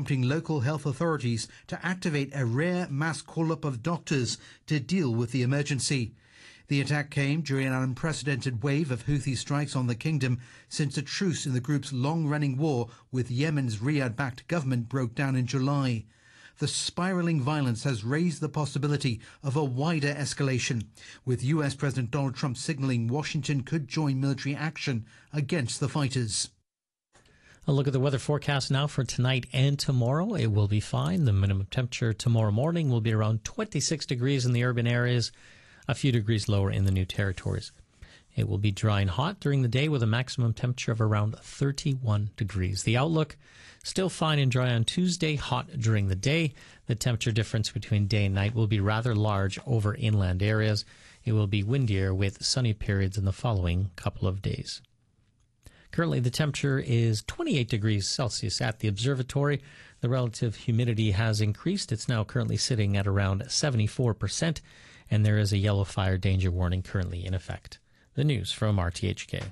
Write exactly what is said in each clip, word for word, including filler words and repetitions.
prompting local health authorities to activate a rare mass call-up of doctors to deal with the emergency. The attack came during an unprecedented wave of Houthi strikes on the kingdom since a truce in the group's long-running war with Yemen's Riyadh-backed government broke down in July. The spiralling violence has raised the possibility of a wider escalation, with U S President Donald Trump signaling Washington could join military action against the fighters. A look at the weather forecast now for tonight and tomorrow. It will be fine. The minimum temperature tomorrow morning will be around twenty-six degrees in the urban areas, a few degrees lower in the New Territories. It will be dry and hot during the day with a maximum temperature of around thirty-one degrees. The outlook, still fine and dry on Tuesday, hot during the day. The temperature difference between day and night will be rather large over inland areas. It will be windier with sunny periods in the following couple of days. Currently, the temperature is twenty-eight degrees Celsius at the observatory. The relative humidity has increased. It's now currently sitting at around seventy-four percent, and there is a yellow fire danger warning currently in effect. The news from R T H K.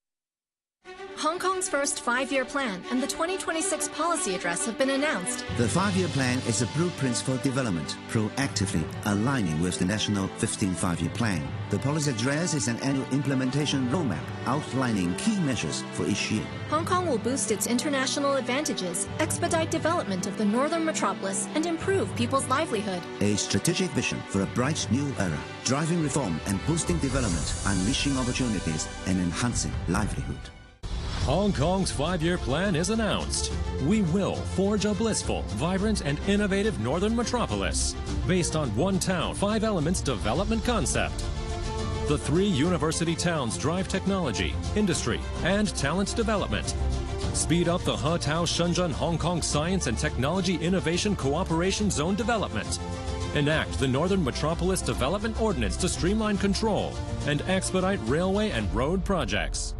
Hong Kong's first five-year plan and the twenty twenty-six policy address have been announced. The five-year plan is a blueprint for development, proactively aligning with the national fifteen five-year plan. The policy address is an annual implementation roadmap outlining key measures for each year. Hong Kong will boost its international advantages, expedite development of the northern metropolis, and improve people's livelihood. A strategic vision for a bright new era, driving reform and boosting development, unleashing opportunities and enhancing livelihood. Hong Kong's five-year plan is announced. We will forge a blissful, vibrant, and innovative northern metropolis based on one town, five elements development concept. The three university towns drive technology, industry, and talent development. Speed up the He-Tao Shenzhen Hong Kong Science and Technology Innovation Cooperation Zone development. Enact the Northern Metropolis Development Ordinance to streamline control and expedite railway and road projects.